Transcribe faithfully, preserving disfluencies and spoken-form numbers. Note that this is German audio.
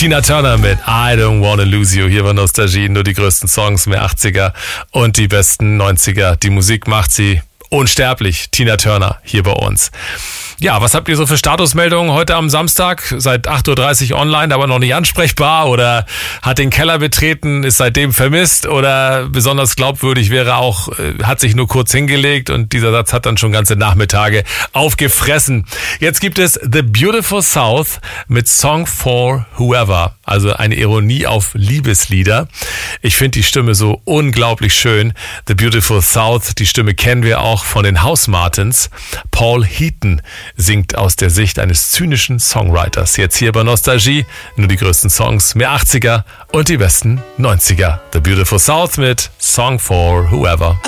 Tina Turner mit I Don't Wanna Lose You. Hier bei Nostalgie nur die größten Songs, mehr achtziger und die besten neunziger. Die Musik macht sie unsterblich. Tina Turner hier bei uns. Ja, was habt ihr so für Statusmeldungen heute am Samstag? Seit acht Uhr dreißig online, aber noch nicht ansprechbar, oder hat den Keller betreten, ist seitdem vermisst, oder besonders glaubwürdig wäre auch, hat sich nur kurz hingelegt und dieser Satz hat dann schon ganze Nachmittage aufgefressen. Jetzt gibt es The Beautiful South mit Song for Whoever, also eine Ironie auf Liebeslieder. Ich finde die Stimme so unglaublich schön. The Beautiful South, die Stimme kennen wir auch von den House Martins. Paul Heaton singt aus der Sicht eines zynischen Songwriters. Jetzt hier bei Nostalgie nur die größten Songs, mehr achtziger und die besten neunziger. The Beautiful South mit Song for Whoever.